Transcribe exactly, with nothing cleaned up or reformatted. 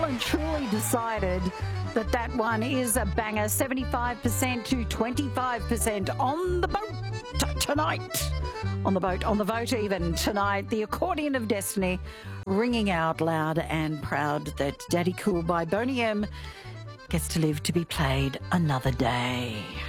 and truly decided that that one is a banger. seventy-five percent to twenty-five percent on the boat tonight. On the boat, on the vote even tonight. The Accordion of Destiny ringing out loud and proud that Daddy Cool by Boney M gets to live to be played another day.